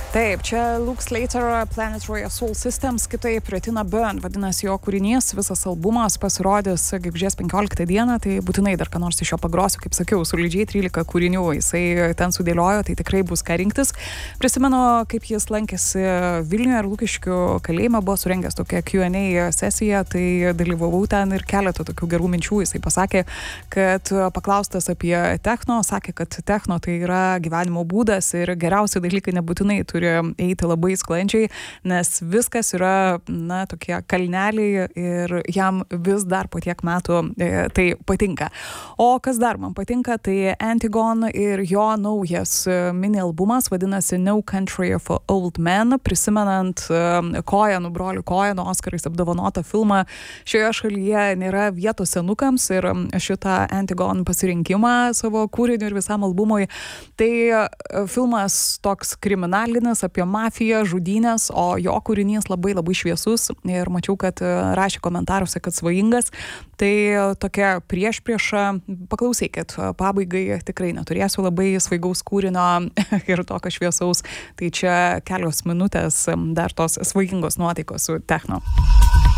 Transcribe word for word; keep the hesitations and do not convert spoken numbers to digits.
Taip, čia Luke Slater, Planetary Soul Systems, kitaip Retina Burn, vadinasi jo kūrinys, visas albumas pasirodys gegužės penkioliktą dieną, tai būtinai dar ką nors iš jo pagrosiu, kaip sakiau, solidžiai trylika kūrinių, jisai ten sudėliojo, tai tikrai bus ką rinktis. Prisimenu, kaip jis lankėsi Vilniuje ir Lukiškių kalėjime, buvo surengęs tokią Q and A sesiją, tai dalyvavau ten ir keletą tokių gerų minčių, jisai pasakė, kad paklaustas apie techno, sakė, kad techno tai yra gyvenimo būdas ir geriausi dalykai nebūtinai turi eiti labai sklandžiai, nes viskas yra, na, tokie kalneliai ir jam vis dar po tiek metų e, tai patinka. O kas dar man patinka, tai Antigone ir jo naujas mini albumas, vadinasi No Country for Old Men, prisimenant e, Coenų, brolių Coenų Oskarais apdovanotą filmą. Šioje šalyje nėra vietos senukams ir šitą Antigone pasirinkimą savo kūriniu ir visam albumui. Tai e, filmas toks kriminalinis apie mafiją, žudynės, o jo kūrinys labai labai šviesus ir mačiau, kad rašė komentaruose, kad svajingas. Tai tokia priešprieša, paklausykit, pabaigai tikrai neturėsiu labai svaigaus kūrinio ir tokio šviesaus. Tai čia kelios minutės dar tos svajingos nuotaikos su techno.